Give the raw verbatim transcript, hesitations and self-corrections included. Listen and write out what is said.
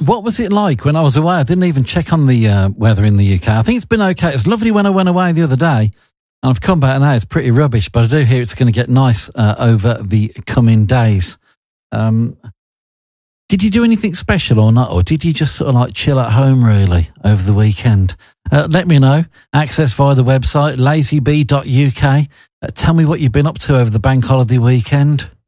what was it like when I was away? I didn't even check on the uh, weather in the U K. I think it's been okay. It's lovely when I went away the other day, and I've come back now. It's pretty rubbish, but I do hear it's going to get nice uh, over the coming days. Um, did you do anything special or not? Or did you just sort of like chill at home really over the weekend? Uh, let me know. Access via the website, lazy bee dot U K. Uh, tell me what you've been up to over the bank holiday weekend.